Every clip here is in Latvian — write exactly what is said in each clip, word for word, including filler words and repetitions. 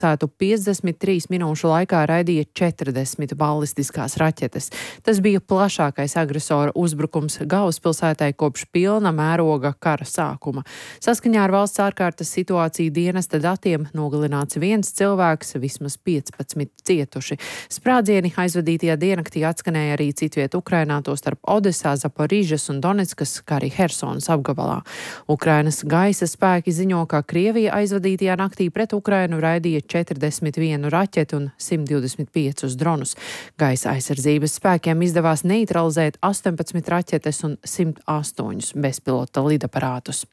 Tātad piecdesmit trīs minūšu laikā raidīja četrdesmit balistiskās raķetes. Tas bija plašākais agresora uzbrukums galvaspilsētai kopš pilna mēroga kara sākuma. Saskaņā ar valsts ārkārtas situāciju dienesta datiem nogalināts viens cilvēks, vismaz piecpadsmit cietuši. Sprādzieni aizvadītajā diennaktī atskanēja arī citviet Ukrainā, tostarp Odesā, Zaporižas un Donetskas, kā arī Hersonas apgabalā. Ukrainas gaisa spēki ziņo, ka Krievija aizvadītajā naktī pret Ukrainu raidīja četrdesmit vienu raķeti un simt divdesmit piecus dronus. Gaisa aizsardzības spēkiem izdevās neitralizēt astoņpadsmit raķetes un simt astoņus bezpilota lidaparātus.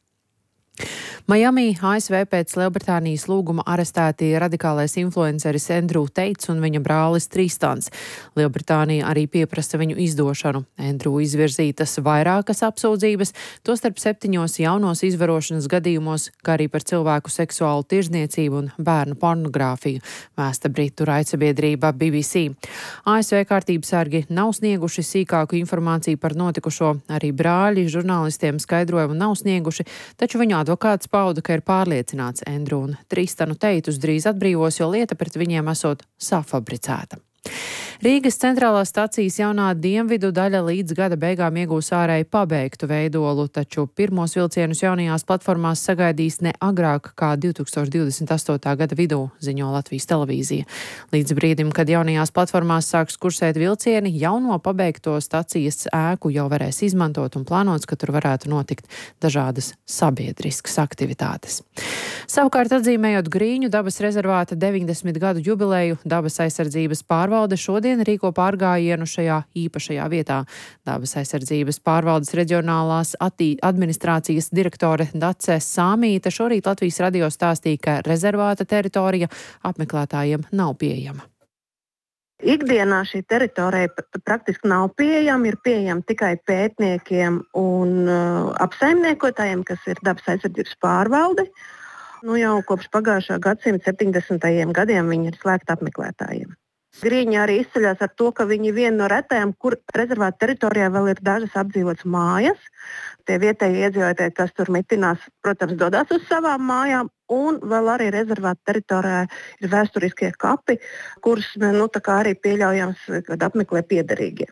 Miami, A S V pēc Lielbritānijas lūguma arestēti radikālais influenceris Andrew Teits un viņa brālis Tristans. Lielbritānija arī pieprasa viņu izdošanu. Andrew izvirzītas vairākas apsūdzības, tostarp septiņos jaunos izvarošanas gadījumos, kā arī par cilvēku seksuālu tirdzniecību un bērnu pornogrāfiju, vēsta britu raidsabiedrība B B C. A S V kārtības sargi nav snieguši sīkāku informāciju par notikušo, arī brāļi žurnālistiem skaidrojumu nav snieguši, taču viņu advokāts pauda, ka ir pārliecināts Andrew un Tristanu Teitus drīz atbrīvos, jo lieta pret viņiem esot safabricēta. Rīgas centrālās stacijas jaunā dienvidu daļa līdz gada beigām iegūs ārēji pabeigtu veidolu, taču pirmos vilcienus jaunajās platformās sagaidīs ne agrāk kā divi tūkstoši divdesmit astotā gada vidū, ziņo Latvijas televīzija. Līdz brīdim, kad jaunajās platformās sāks kursēt vilcieni, jauno pabeigto stacijas ēku jau varēs izmantot un plānots, ka tur varētu notikt dažādas sabiedriskas aktivitātes. Savukārt, atzīmējot Grīņu dabas rezervāta deviņdesmit gadu jubileju, dabas aizsardzības pārvalde šodien rīko pārgājienu šajā īpašajā vietā. Dabas aizsardzības pārvaldes reģionālās administrācijas direktore Dace Sāmīte šorīt Latvijas radio stāstīja, ka rezervāta teritorija apmeklētājiem nav pieejama. Ikdienā šī teritorija praktiski nav pieejama, ir pieejama tikai pētniekiem un uh, apsaimniekotājiem, kas ir dabas aizsardzības pārvalde. Nu, jau kopš pagājušā gadsimta septiņdesmitajiem gadiem viņi ir slēgti apmeklētājiem. Grīņi arī izceļas ar to, ka viņi viena no retajām, kur rezervāta teritorijā vēl ir dažas apdzīvotas mājas. Tie vietēji iedzīvotāji, kas tur mitinās, protams, dodas uz savām mājām, un vēl arī rezervāta teritorijā ir vēsturiskie kapi, kurus nu, tā kā arī pieļaujams, kad apmeklē piederīgie.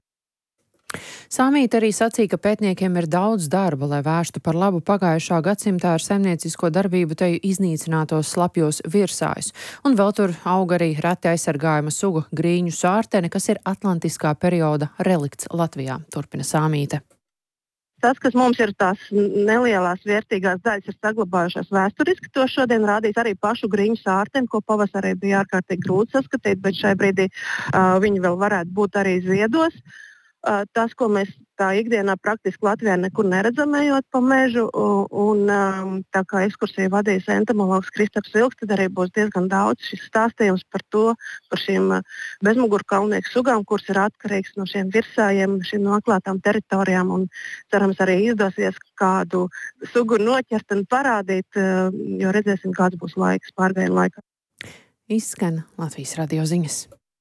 Sāmīte arī sacīja, ka pētniekiem ir daudz darba, lai vērstu par labu pagājušā gadsimtā ar saimniecisko darbību teju iznīcinātos slapjos virsājus. Un vēl tur aug arī reti aizsargājuma suga grīņu sārtene, kas ir atlantiskā perioda relikts Latvijā, turpina Sāmīte. Tas, kas mums ir tās nelielās vērtīgās daļas, ir saglabājušās vēsturiski. To šodien rādīs arī pašu grīņu sārteni, ko pavasarī bija ārkārtīgi grūti saskatīt, bet šai brīdī uh, viņi vēl varētu būt arī ziedos. Tas, ko mēs tā ikdienā praktiski Latvijā nekur neredzam, ejot pa mežu, un tā kā ekskursiju vadīs entomologs Kristaps Vilks, tad arī būs diezgan daudz šis stāstījums par to, par šīm bezmugurkalnieku sugām, kuras ir atkarīgs no šiem virsājiem, šīm noklātām teritorijām, un cerams arī izdosies kādu sugu noķert un parādīt, jo redzēsim, kāds būs laiks pārgājienu laikā. Izskan Latvijas radio ziņas.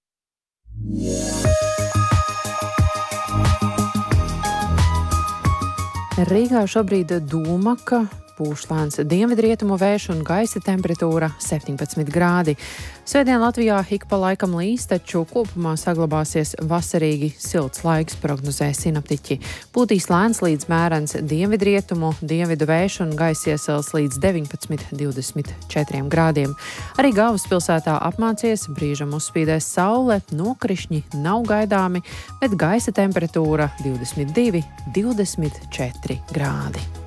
Rīgā šobrīd dūmaka, pūš lēns dienvidrietumu vējš un gaisa temperatūra septiņpadsmit grādi. Svētdien Latvijā ik pa laikam līs, taču kopumā saglabāsies vasarīgi silts laiks, prognozē sinoptiķi. Pūtīs lēns līdz mērens dienvidrietumu, dienvidu vējš un gaisa iesils līdz deviņpadsmit līdz divdesmit četriem grādiem. Arī galvaspilsētā apmācies, brīžam uzspīdēs saule, nokrišņi nav gaidāmi, bet gaisa temperatūra divdesmit divi līdz divdesmit četri grādi.